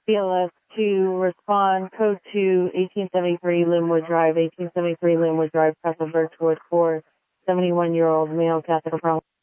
BLS to respond, code 2, 1873 Linwood Drive, 1873 Linwood Drive, Castlebridge, Ward 4, 71-year-old male catheter problem.